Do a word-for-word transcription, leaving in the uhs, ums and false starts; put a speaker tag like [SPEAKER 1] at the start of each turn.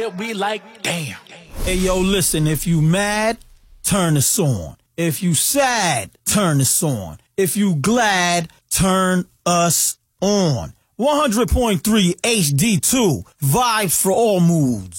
[SPEAKER 1] We like, damn.
[SPEAKER 2] Hey, yo, listen, if you mad, turn this on. If you sad, turn this on. If you glad, turn us on. one hundred point three H D two, vibes for all moods.